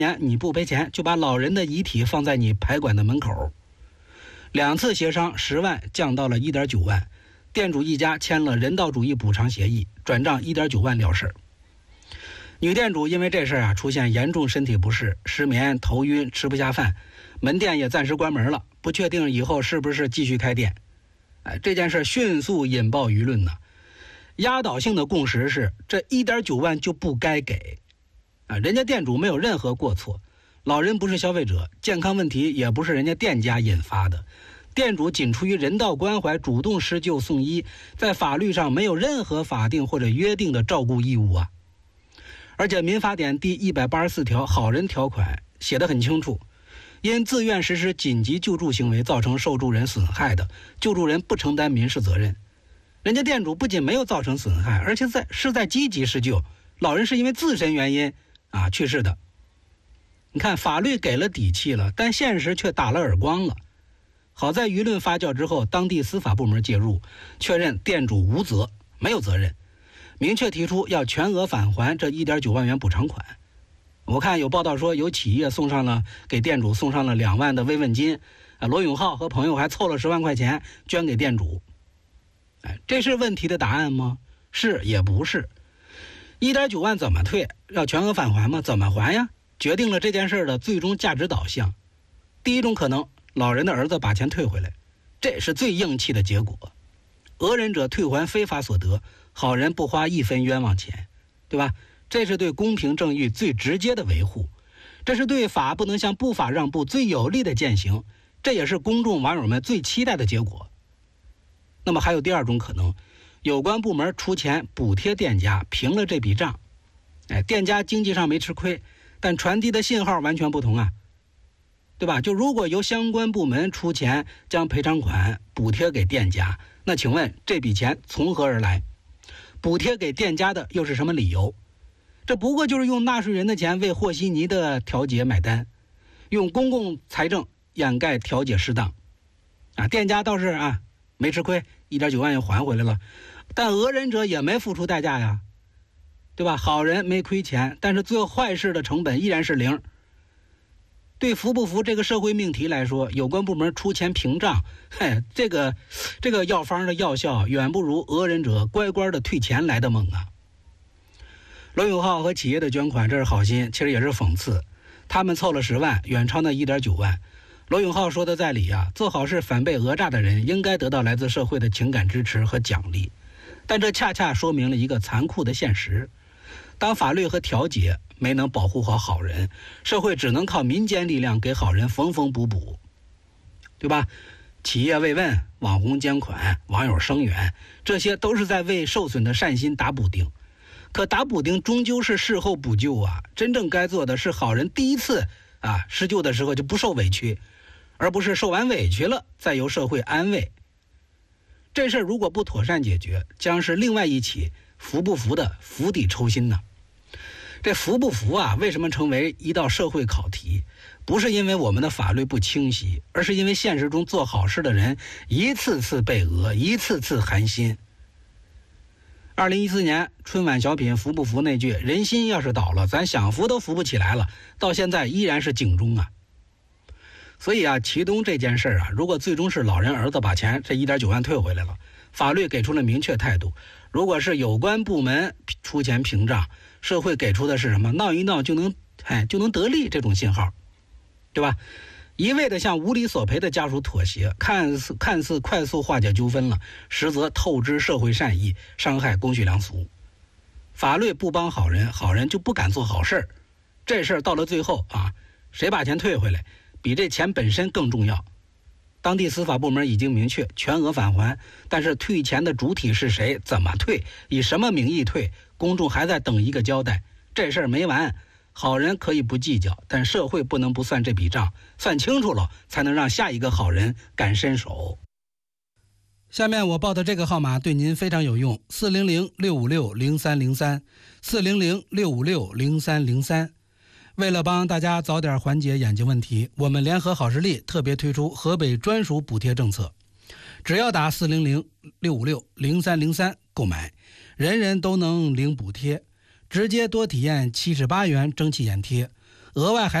年你不赔钱，就把老人的遗体放在你排馆的门口。2次协商10万降到了1.9万，店主一家签了人道主义补偿协议，转账1.9万了事。女店主因为这事出现严重身体不适，失眠、头晕、吃不下饭，门店也暂时关门了，不确定以后是不是继续开店。这件事迅速引爆舆论呢。压倒性的共识是，这1.9万就不该给。人家店主没有任何过错，老人不是消费者，健康问题也不是人家店家引发的，店主仅出于人道关怀主动施救送医，在法律上没有任何法定或者约定的照顾义务啊。而且民法典第184条好人条款写得很清楚，因自愿实施紧急救助行为造成受助人损害的，救助人不承担民事责任。人家店主不仅没有造成损害，而且是在积极施救，老人是因为自身原因去世的。你看法律给了底气了，但现实却打了耳光了。好在舆论发酵之后，当地司法部门介入，确认店主无责，没有责任，明确提出要全额返还这1.9万元补偿款。我看有报道说，有企业给店主送上了2万的慰问金，罗永浩和朋友还凑了10万块钱捐给店主。这是问题的答案吗？是也不是。1.9万怎么退？要全额返还吗？怎么还呀？决定了这件事的最终价值导向。第一种可能，老人的儿子把钱退回来，这是最硬气的结果。讹人者退还非法所得，好人不花1分冤枉钱，对吧？这是对公平正义最直接的维护，这是对法不能向不法让步最有力的践行，这也是公众网友们最期待的结果。那么还有第二种可能，有关部门出钱补贴店家，平了这笔账。店家经济上没吃亏，但传递的信号完全不同啊，对吧？就如果由相关部门出钱将赔偿款补贴给店家，那请问这笔钱从何而来？补贴给店家的又是什么理由？这不过就是用纳税人的钱为和稀泥的调解买单，用公共财政掩盖调解失当。店家倒是没吃亏，1.9万又还回来了，但讹人者也没付出代价呀，对吧？好人没亏钱，但是做坏事的成本依然是0。对服不服这个社会命题来说，有关部门出钱平账，这个药方的药效远不如讹人者乖乖的退钱来的猛啊。罗永浩和企业的捐款，这是好心，其实也是讽刺。他们凑了10万，远超那1.9万。罗永浩说的在理做好事反被讹诈的人应该得到来自社会的情感支持和奖励，但这恰恰说明了一个残酷的现实：当法律和调解没能保护好好人，社会只能靠民间力量给好人缝缝补补，对吧？企业慰问、网红捐款、网友声援，这些都是在为受损的善心打补丁。可打补丁终究是事后补救真正该做的是好人第一次施救的时候就不受委屈，而不是受完委屈了再由社会安慰。这事如果不妥善解决，将是另外一起服不服的釜底抽薪呢。这服不服为什么成为一道社会考题？不是因为我们的法律不清晰，而是因为现实中做好事的人一次次被讹，一次次寒心。2014年春晚小品服不服那句人心要是倒了，咱想服都服不起来了，到现在依然是警钟所以祁东这件事如果最终是老人儿子把钱这1.9万退回来了，法律给出了明确态度；如果是有关部门出钱平账，社会给出的是什么？闹一闹就能得利这种信号，对吧？一味的向无理索赔的家属妥协，看似快速化解纠纷了，实则透支社会善意，伤害公序良俗。法律不帮好人，好人就不敢做好事。这事儿到了最后谁把钱退回来，比这钱本身更重要。当地司法部门已经明确全额返还，但是退钱的主体是谁，怎么退，以什么名义退，公众还在等一个交代。这事儿没完，好人可以不计较，但社会不能不算这笔账，算清楚了才能让下一个好人敢伸手。下面我报的这个号码对您非常有用，400-656-0303 400-656-0303。为了帮大家早点缓解眼睛问题，我们联合好视力特别推出河北专属补贴政策，只要打400-656-0303购买，人人都能领补贴，直接多体验78元蒸汽眼贴， 额外还